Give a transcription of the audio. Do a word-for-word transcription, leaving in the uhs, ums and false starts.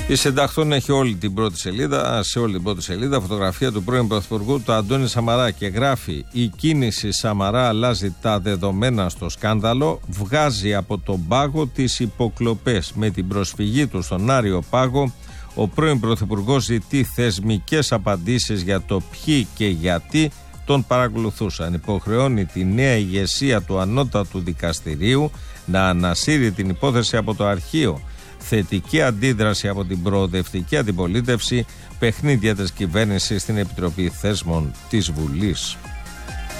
Η Συνταχτών έχει όλη την πρώτη σελίδα, σε όλη την πρώτη σελίδα φωτογραφία του πρώην Πρωθυπουργού του Αντώνη Σαμαρά και γράφει: η κίνηση Σαμαρά αλλάζει τα δεδομένα στο σκάνδαλο, βγάζει από τον πάγο τις υποκλοπές. Με την προσφυγή του στον Άριο Πάγο, ο πρώην Πρωθυπουργός ζητεί θεσμικές απαντήσεις για το ποιοι και γιατί τον παρακολουθούσαν. Υποχρεώνει τη νέα ηγεσία του Ανώτατου Δικαστηρίου να ανασύρει την υπόθεση από το αρχείο. Θετική αντίδραση από την προοδευτική αντιπολίτευση, παιχνίδια της κυβέρνησης στην Επιτροπή Θέσμων της Βουλής.